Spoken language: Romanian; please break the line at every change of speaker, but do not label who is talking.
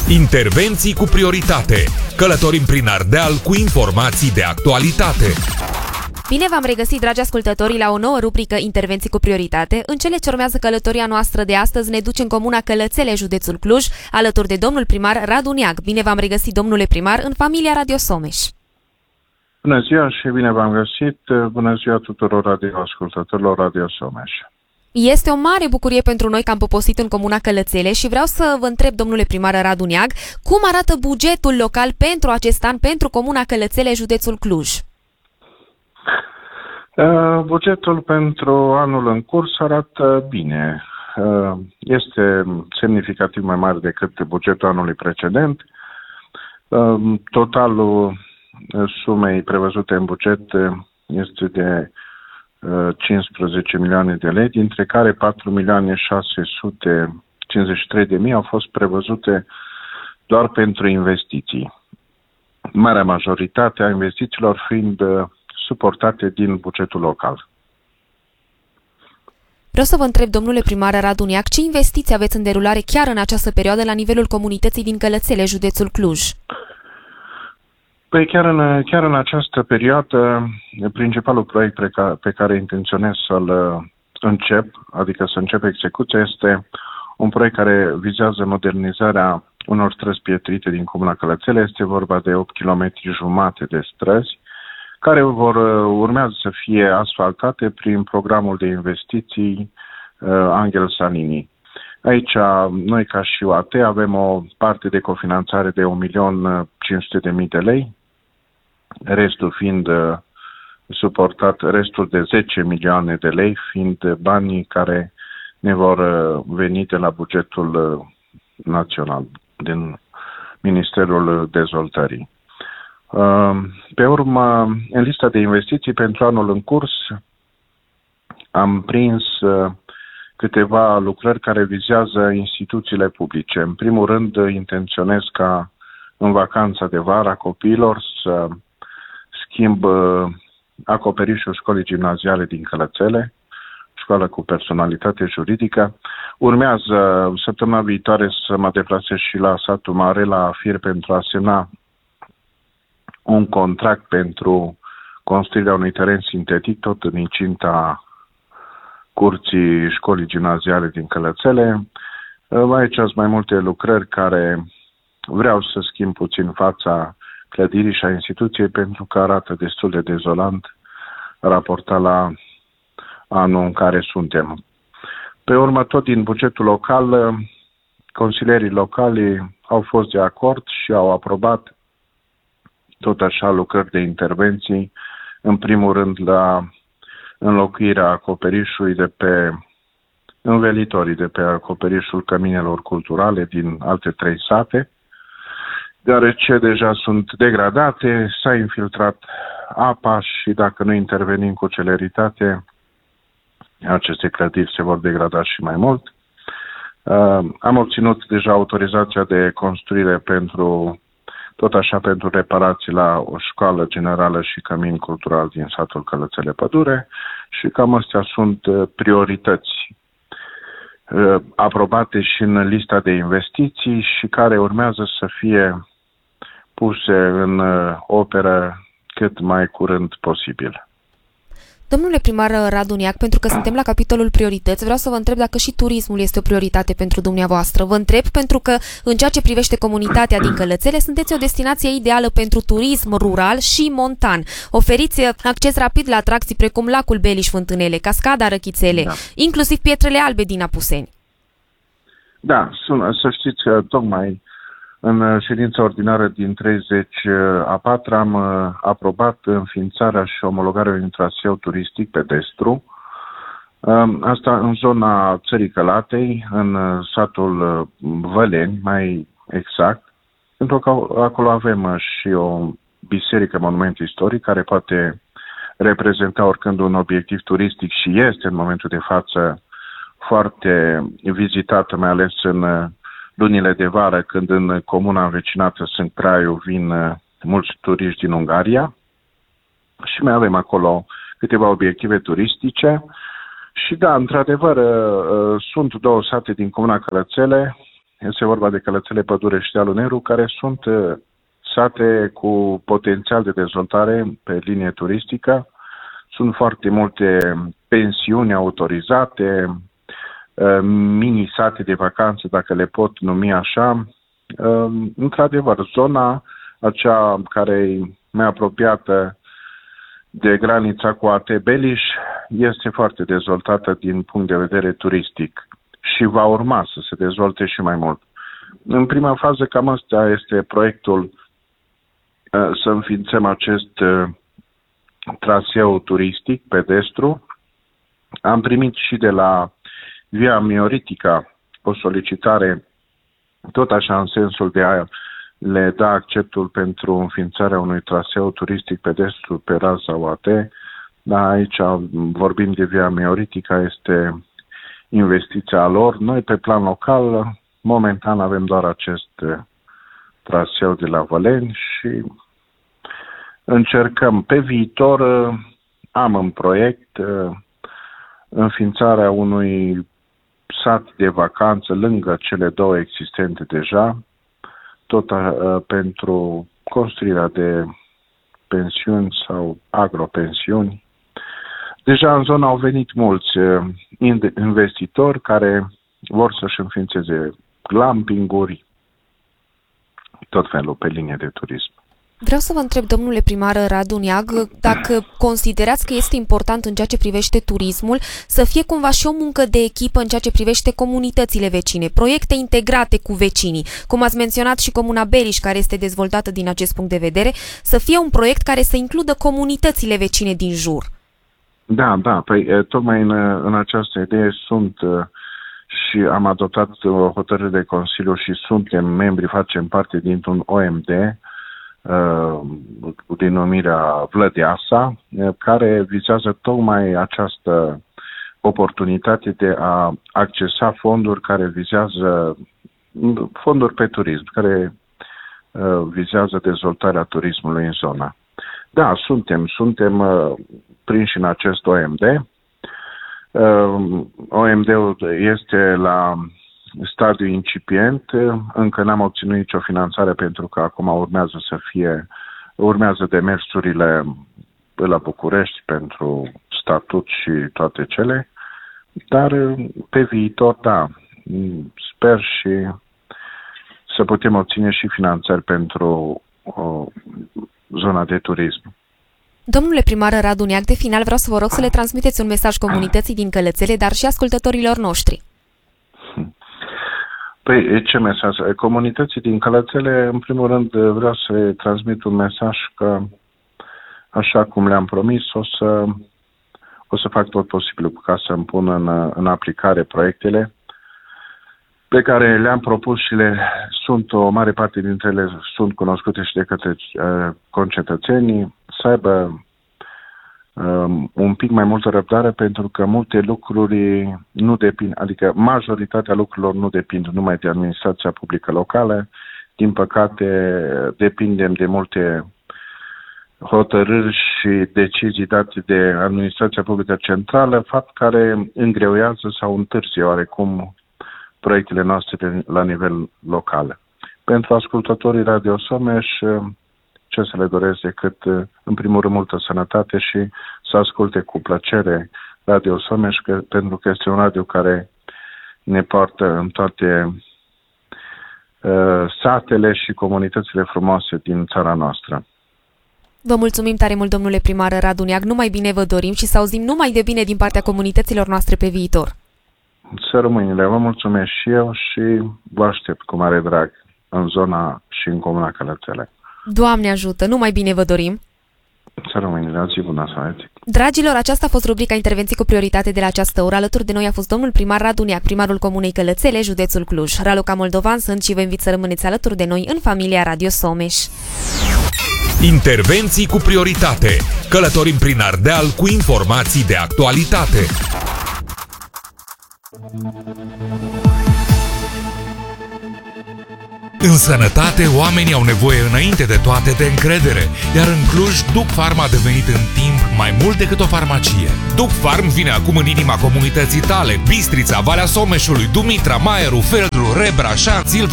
Intervenții cu prioritate. Călătorim prin Ardeal cu informații de actualitate.
Bine v-am regăsit, dragi ascultători, la o nouă rubrică Intervenții cu prioritate. În cele ce urmează călătoria noastră de astăzi ne duce în comuna Călățele, județul Cluj, alături de domnul primar Radu Neag. Bine v-am regăsit, domnule primar, în familia Radio Someș.
Bună ziua și bine v-am găsit. Bună ziua tuturor radioascultătorilor Radio Someș.
Este o mare bucurie pentru noi că am poposit în comuna Călățele și vreau să vă întreb, domnule primar Radu Neag, cum arată bugetul local pentru acest an pentru comuna Călățele, județul Cluj?
Bugetul pentru anul în curs arată bine. Este semnificativ mai mare decât bugetul anului precedent. Totalul sumei prevăzute în buget este de 15 milioane de lei, dintre care 4.653.000 au fost prevăzute doar pentru investiții. Marea majoritate a investițiilor fiind suportate din bugetul local.
Vreau să vă întreb, domnule primar Radu Neag, ce investiții aveți în derulare chiar în această perioadă la nivelul comunității din Călățele, județul Cluj?
Păi chiar în această perioadă, principalul proiect pe care intenționez să-l încep, adică să încep execuția, este un proiect care vizează modernizarea unor străzi pietrite din comuna Călățele. Este vorba de 8 km jumate de străzi, care urmează să fie asfaltate prin programul de investiții Angel Salini. Aici, noi ca și UAT avem o parte de cofinanțare de 1.500.000 de lei, restul fiind suportat, restul de 10 milioane de lei fiind banii care ne vor veni de la bugetul național, din Ministerul Dezvoltării. Pe urmă, în lista de investiții pentru anul în curs, am prins câteva lucrări care vizează instituțiile publice. În primul rând, intenționez ca în vacanța de vară a copiilor să schimb acoperișul școlii gimnaziale din Călățele, școală cu personalitate juridică. Urmează săptămâna viitoare să mă deplasez și la satul mare, la Fir, pentru a semna un contract pentru construirea unui teren sintetic, tot în incinta curții școlii gimnaziale din Călățele. Aici sunt mai multe lucrări care vreau să schimb puțin fața clădirii și a instituției, pentru că arată destul de dezolant raportat la anul în care suntem. Pe urmă, tot din bugetul local, consilierii locali au fost de acord și au aprobat tot așa lucrări de intervenții, în primul rând la înlocuirea acoperișului învelitorii de pe acoperișul căminelor culturale din alte 3 sate, deoarece deja sunt degradate, s-a infiltrat apa și dacă nu intervenim cu celeritate, aceste clădiri se vor degrada și mai mult. Am obținut deja autorizația de construire pentru reparații la o școală generală și cămin cultural din satul Călățele Pădure și cam astea sunt priorități aprobate și în lista de investiții și care urmează să fie puse în operă cât mai curând posibil.
Domnule primar Radu Neag, pentru că suntem la capitolul priorități, vreau să vă întreb dacă și turismul este o prioritate pentru dumneavoastră. Vă întreb pentru că, în ceea ce privește comunitatea din Călățele, sunteți o destinație ideală pentru turism rural și montan. Oferiți acces rapid la atracții precum Lacul Beliș-Fântânele, Cascada Răchițele, inclusiv Pietrele Albe din Apuseni.
Da, să știți că tocmai în ședința ordinară din 30/4 am aprobat înființarea și omologarea unui traseu turistic pedestru. Asta în zona Țării Călatei, în satul Văleni, mai exact, pentru că acolo avem și o biserică, monument istoric, care poate reprezenta oricând un obiectiv turistic și este în momentul de față foarte vizitată, mai ales în lunile de vară, când în comuna învecinată Sânc Craiu vin mulți turiști din Ungaria. Și mai avem acolo câteva obiective turistice. Și da, într-adevăr, sunt 2 sate din comuna Călățele Este vorba de Călățele, Pădure și Dealul Negru, care sunt sate cu potențial de dezvoltare pe linie turistică. Sunt foarte multe pensiuni autorizate, mini-sate de vacanțe, dacă le pot numi așa. Într-adevăr, zona acea care e mai apropiată de granița cu Beliș este foarte dezvoltată din punct de vedere turistic și va urma să se dezvolte și mai mult. În prima fază, cam asta este proiectul, să înființăm acest traseu turistic pedestru. Am primit și de la Via Mioritica o solicitare tot așa în sensul de a le da acceptul pentru înființarea unui traseu turistic pedestru pe raza UAT. Dar aici vorbim de Via Mioritica, este investiția lor. Noi pe plan local momentan avem doar acest traseu de la Văleni și încercăm pe viitor, am în proiect înființarea unui sat de vacanță lângă cele două existente deja, tot pentru construirea de pensiuni sau agropensiuni. Deja în zonă au venit mulți investitori care vor să-și înființeze glampinguri, tot felul pe linie de turism.
Vreau să vă întreb, domnule primar Radu Neag, dacă considerați că este important în ceea ce privește turismul să fie cumva și o muncă de echipă în ceea ce privește comunitățile vecine, proiecte integrate cu vecinii, cum ați menționat și Comuna Beliș, care este dezvoltată din acest punct de vedere, să fie un proiect care să includă comunitățile vecine din jur.
Da, păi tocmai în această idee sunt și am adoptat o hotărâre de Consiliu și suntem membri, facem parte dintr-un OMD, cu denumirea Vlădeasa, care vizează tocmai această oportunitate de a accesa fonduri care vizează fonduri pe turism, care vizează dezvoltarea turismului în zona. Da, suntem prinși în acest OMD. OMD-ul este la stadiu incipient, încă n-am obținut nicio finanțare pentru că acum urmează demersurile la București pentru statut și toate cele, dar pe viitor, da, sper și să putem obține și finanțări pentru zona de turism.
Domnule primar Radu Neag, de final vreau să vă rog să le transmiteți un mesaj comunității din Călățele, dar și ascultătorilor noștri.
Păi, ce mesaj? Comunității din Călățele, în primul rând, vreau să transmit un mesaj că, așa cum le-am promis, o să fac tot posibilul ca să îmi pun în aplicare proiectele pe care le-am propus și o mare parte dintre ele sunt cunoscute și de către concetățenii, să aibă un pic mai multă răbdare, pentru că multe lucruri nu depind, adică majoritatea lucrurilor nu depind numai de administrația publică locală. Din păcate, depindem de multe hotărâri și decizii date de administrația publică centrală, fapt care îngreuiază sau întârzie oarecum proiectele noastre la nivel local. Pentru ascultătorii Radio Someș, ce să le doresc decât, în primul rând, multă sănătate și să asculte cu plăcere Radio Someș, pentru că este un radio care ne poartă în toate satele și comunitățile frumoase din țara noastră.
Vă mulțumim tare mult, domnule primar Radu Neag, numai bine vă dorim și să auzim numai de bine din partea comunităților noastre pe viitor.
Să rămâinile, vă mulțumesc și eu și vă aștept cu mare drag în zona și în Comuna Călățele.
Doamne ajută, numai bine vă dorim!
Să rămâinile, o zi bună să aveți!
Dragilor, aceasta a fost rubrica Intervenții cu prioritate de la această oră. Alături de noi a fost domnul primar Radu Neag, primarul Comunei Călățele, județul Cluj. Raluca Moldovan sunt și vă invit să rămâneți alături de noi în familia Radio Someș.
Intervenții cu prioritate. Călătorim prin Ardeal cu informații de actualitate. În sănătate, oamenii au nevoie înainte de toate de încredere, iar în Cluj, Duc Pharm a devenit în timp mai mult decât o farmacie. Duc Pharm vine acum în inima comunității tale: Bistrița, Valea Someșului, Dumitra, Maieru, Feldru, Rebra, Șanț, Ilva